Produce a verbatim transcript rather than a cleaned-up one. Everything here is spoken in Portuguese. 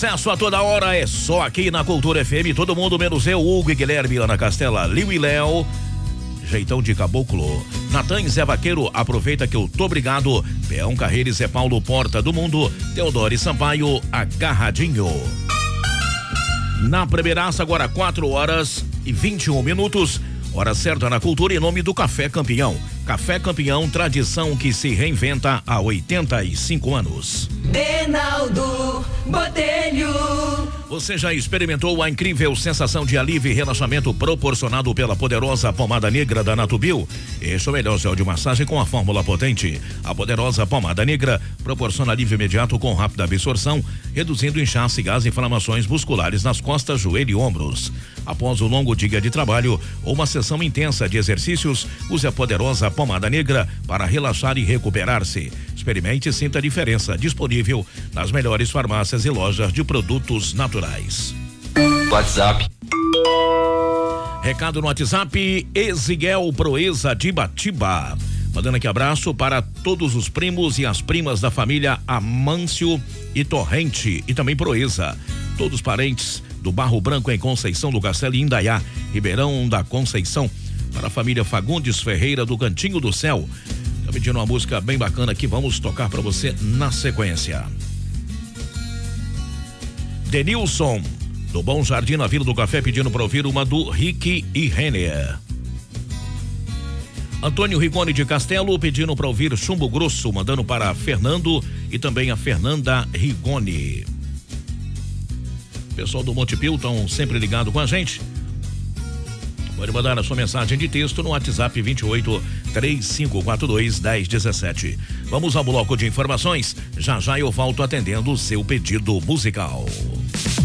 Sucesso a toda hora é só aqui na Cultura F M. Todo mundo menos eu, Hugo e Guilherme lá na Castela, Liu e Léo. Jeitão de caboclo. Natan e Zé Vaqueiro, aproveita que eu tô obrigado. Peão Carreira e Zé Paulo, Porta do Mundo. Teodoro e Sampaio, agarradinho. Na primeiraça, agora quatro horas e vinte e um minutos. Hora certa na Cultura em nome do Café Campeão. Café Campeão, tradição que se reinventa há oitenta e cinco anos. Reinaldo Botelho. Você já experimentou a incrível sensação de alívio e relaxamento proporcionado pela poderosa pomada negra da Natubio? Este é o melhor gel de massagem com a fórmula potente. A poderosa pomada negra proporciona alívio imediato com rápida absorção, reduzindo inchaço, gás e inflamações musculares nas costas, joelho e ombros. Após o longo dia de trabalho ou uma sessão intensa de exercícios, use a poderosa pomada negra para relaxar e recuperar-se. Experimente e sinta a diferença. Disponível nas melhores farmácias e lojas de produtos naturais. WhatsApp. Recado no WhatsApp, Exiguel Proeza de Batiba. Mandando aqui abraço para todos os primos e as primas da família Amâncio e Torrente e também Proeza. Todos parentes do Barro Branco em Conceição do Castelo e Indaiá, Ribeirão da Conceição. Para a família Fagundes Ferreira do Cantinho do Céu. Tá pedindo uma música bem bacana que vamos tocar para você na sequência. Denilson, do Bom Jardim na Vila do Café, pedindo para ouvir uma do Rick e Renner. Antônio Rigoni de Castelo pedindo para ouvir Chumbo Grosso, mandando para Fernando e também a Fernanda Rigoni. Pessoal do Montepio estão sempre ligado com a gente. Pode mandar a sua mensagem de texto no WhatsApp vinte e oito, três cinco quatro dois, dez dezessete. Vamos ao bloco de informações. Já já eu volto atendendo o seu pedido musical.